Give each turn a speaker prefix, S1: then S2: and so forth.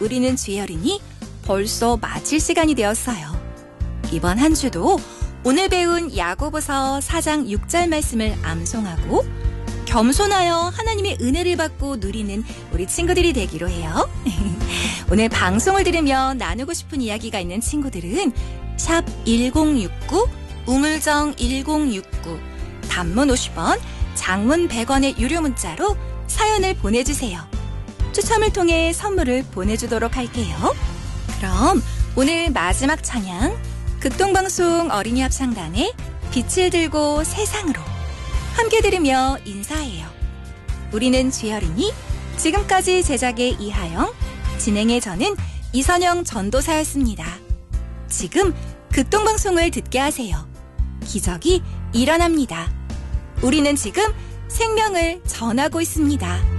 S1: 우리는 주의어린이 벌써 마칠 시간이 되었어요. 이번 한 주도 오늘 배운 야고보서 4장 6절 말씀을 암송하고 겸손하여 하나님의 은혜를 받고 누리는 우리 친구들이 되기로 해요. 오늘 방송을 들으며 나누고 싶은 이야기가 있는 친구들은 샵 1069 우물정 1069 단문 50원 장문 100원의 유료 문자로 사연을 보내주세요. 추첨을 통해 선물을 보내주도록 할게요. 그럼 오늘 마지막 찬양 극동방송 어린이 합창단의 빛을 들고 세상으로 함께 들으며 인사해요. 우리는 주의어린이 지금까지 제작의 이하영, 진행의 저는 이선영 전도사였습니다. 지금 극동방송을 듣게 하세요. 기적이 일어납니다. 우리는 지금 생명을 전하고 있습니다.